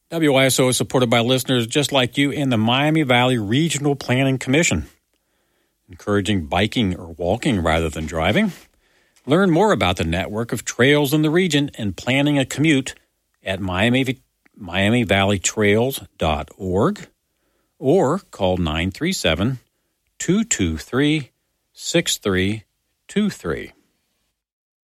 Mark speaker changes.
Speaker 1: WISO is supported by listeners just like you and the Miami Valley Regional Planning Commission, encouraging biking or walking rather than driving. Learn more about the network of trails in the region and planning a commute at MiamiValleyTrails.org or call 937-223-6323.